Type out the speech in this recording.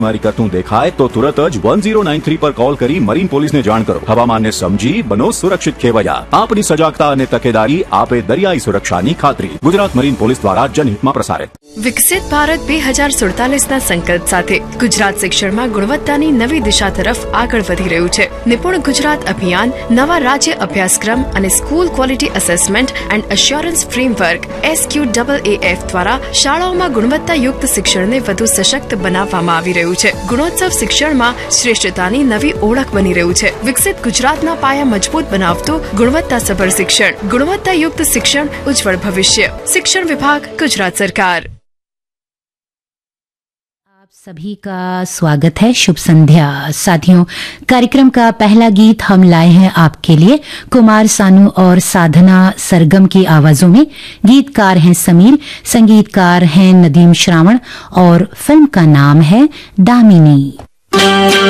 મારી કરતું દેખાય તો તુરત જ 1093 પર કોલ કરી મરીન પોલીસને જાણ કરો. હવામાનને સમજી બનો સુરક્ષિત ખેવૈયા. આપની સજાગતા અને તકેદારી આપે દરિયાઈ સુરક્ષાની ખાતરી. ગુજરાત મરીન પોલીસ દ્વારા જનહિતમાં પ્રસારિત. વિકસિત ભારત 2047ના સંકલ્પ સાથે ગુજરાત શિક્ષણમાં ગુણવત્તાની નવી દિશા તરફ આગળ વધી રહ્યું છે. નિપુણ ગુજરાત અભિયાન નવા રાજ્ય અભ્યાસક્રમ અને school quality assessment and assurance framework SQAAF દ્વારા શાળાઓમાં ગુણવત્તાયુક્ત શિક્ષણને વધુ સશક્ત બનાવવામાં આવી રહ્યું છે. ગુણોત્સવ શિક્ષણમાં શ્રેષ્ઠતાની નવી ઓળખ બની રહ્યું છે. વિકસિત ગુજરાતના પાયા મજબૂત બનાવતું ગુણવત્તાસભર શિક્ષણ, ગુણવત્તાયુક્ત શિક્ષણ, ઉજ્જવળ ભવિष्य. शिक्षण विभाग, गुजरात सरकार. आप सभी का स्वागत है. शुभ संध्या साथियों. कार्यक्रम का पहला गीत हम लाए हैं आपके लिए कुमार सानू और साधना सरगम की आवाजों में. गीतकार हैं समीर, संगीतकार हैं नदीम श्रावण और फिल्म का नाम है दामिनी.